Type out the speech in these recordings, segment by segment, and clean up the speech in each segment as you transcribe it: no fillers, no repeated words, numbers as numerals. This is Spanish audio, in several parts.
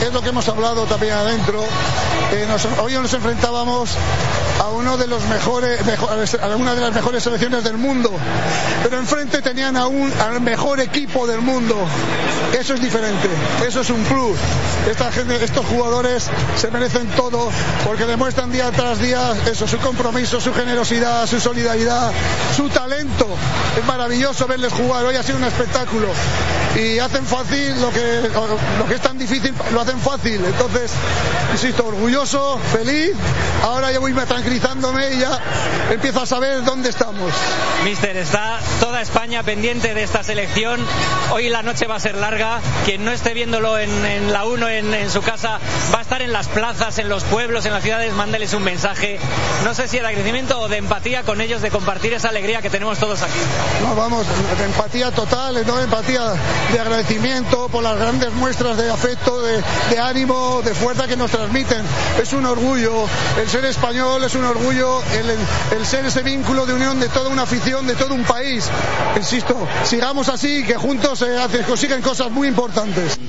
es lo que hemos hablado también adentro. Hoy nos enfrentábamos a uno de los a una de las mejores selecciones del mundo, pero enfrente tenían al mejor equipo del mundo. Eso es diferente, eso es un plus. Estos jugadores se merecen todo porque demuestran día tras día eso, su compromiso, su generosidad, su solidaridad, su talento. Es maravilloso verles jugar. Hoy ha sido un espectáculo y hacen fácil lo que es tan difícil, lo hacen fácil. Entonces, insisto, orgulloso, feliz. Ahora ya voy tranquilizándome y ya empiezo a saber dónde estamos. Mister, está toda España pendiente de esta selección. Hoy la noche va a ser larga. Quien no esté viéndolo en la 1 en su casa va a estar en las plazas, en los pueblos, en las ciudades. Mándeles un mensaje, no sé si de agradecimiento o de empatía con ellos, de compartir esa alegría que tenemos todos aquí. No, vamos, de empatía total, no de empatía, de agradecimiento por las grandes muestras de afecto, de ánimo, de fuerza que nos transmiten. Es un orgullo el ser español, es un orgullo el ser ese vínculo de unión de toda una afición, de todo un país. Insisto, sigamos así, que juntos se consiguen cosas muy importantes.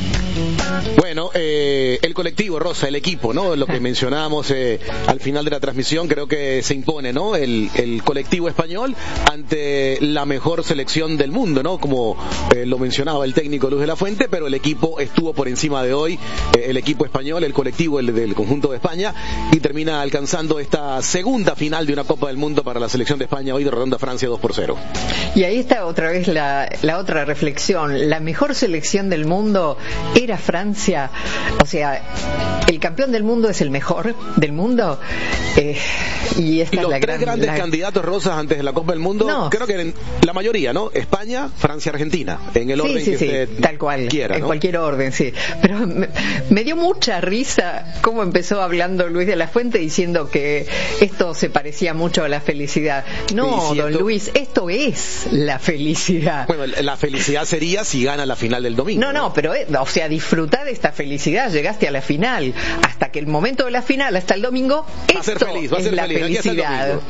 Bueno, el colectivo, Rosa, el equipo, ¿no? Lo que mencionábamos al final de la transmisión, creo que se impone, ¿no? El colectivo español ante la mejor selección del mundo, ¿no? Como lo mencionaba el técnico Luis de la Fuente, pero el equipo estuvo por encima de hoy, el equipo español, el colectivo del conjunto de España, y termina alcanzando esta segunda final de una Copa del Mundo para la selección de España, hoy derrotando a Francia 2-0. Y ahí está otra vez la otra reflexión. La mejor selección del mundo era Francia. O sea, el campeón del mundo es el mejor del mundo, y esta y es los la tres grandes candidatos, Rosas, antes de la Copa del Mundo, no, creo que la mayoría, ¿no? España, Francia, Argentina, en el orden que usted tal cual, quiera, en ¿no? cualquier orden, sí. Pero me dio mucha risa cómo empezó hablando Luis de la Fuente diciendo que esto se parecía mucho a la felicidad. No, don Luis, esto es la felicidad. Bueno, la felicidad sería si gana la final del domingo. No, pero, o sea, disfrutar de esta felicidad. Llegaste a la final, hasta que el momento de la final, hasta el domingo, va a ser feliz, es la felicidad.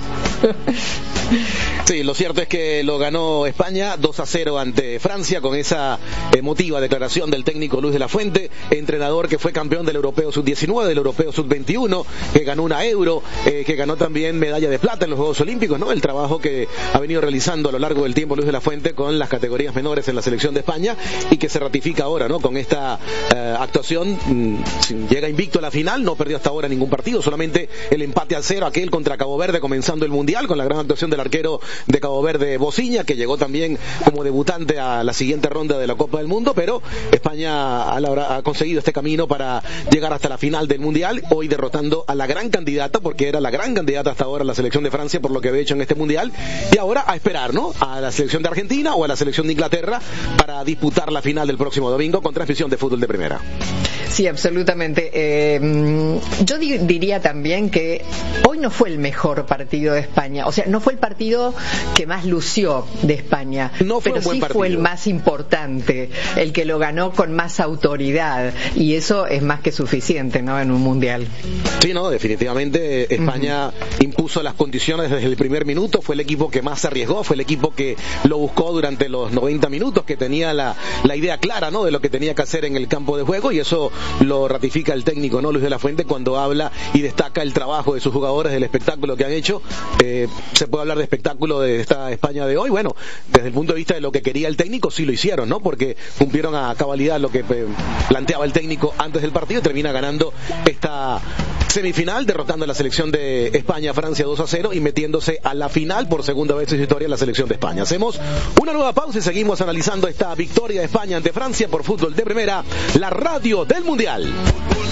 Sí, lo cierto es que lo ganó España 2-0 ante Francia, con esa emotiva declaración del técnico Luis de la Fuente, entrenador que fue campeón del Europeo Sub-19, del Europeo Sub-21, que ganó una Euro, que ganó también medalla de plata en los Juegos Olímpicos, ¿no? El trabajo que ha venido realizando a lo largo del tiempo Luis de la Fuente con las categorías menores en la selección de España, y que se ratifica ahora, ¿no? Con esta actuación, llega invicto a la final, no perdió hasta ahora ningún partido, solamente el empate a 0, aquel contra Cabo Verde comenzando el Mundial, con la gran actuación del arquero de Cabo Verde, Bociña, que llegó también como debutante a la siguiente ronda de la Copa del Mundo, pero España ha conseguido este camino para llegar hasta la final del Mundial, hoy derrotando a la gran candidata, porque era la gran candidata hasta ahora la selección de Francia por lo que había hecho en este Mundial, y ahora a esperar, ¿no? A la selección de Argentina o a la selección de Inglaterra para disputar la final del próximo domingo con transmisión de fútbol de primera. Sí, absolutamente. Yo diría también que hoy no fue el mejor partido de España, o sea, no fue el partido que más lució de España, no fue, pero sí fue el más importante, el que lo ganó con más autoridad, y eso es más que suficiente, ¿no? En un mundial. Sí, no, definitivamente España impuso las condiciones desde el primer minuto, fue el equipo que más se arriesgó, fue el equipo que lo buscó durante los 90 minutos, que tenía la idea clara, ¿no? De lo que tenía que hacer en el campo de juego, y eso lo ratifica el técnico, ¿no? Luis de la Fuente, cuando habla y destaca el trabajo de sus jugadores, del espectáculo que han hecho. Se puede hablar de espectáculo de esta España de hoy. Bueno, desde el punto de vista de lo que quería el técnico, sí lo hicieron, ¿no? Porque cumplieron a cabalidad lo que planteaba el técnico antes del partido, y termina ganando esta semifinal, derrotando a la selección de España, Francia 2-0, y metiéndose a la final por segunda vez en su historia la selección de España. Hacemos una nueva pausa y seguimos analizando esta victoria de España ante Francia por Fútbol de Primera, la radio del Mundial.